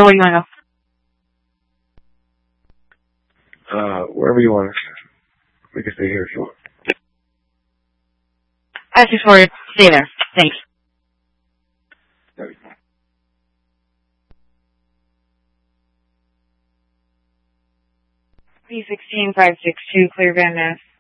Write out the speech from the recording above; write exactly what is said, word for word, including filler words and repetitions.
where you want to go? Uh, wherever you want. We can stay here if you want. I just for stay there. Thanks. P sixteen five six two, Clear Van Ness.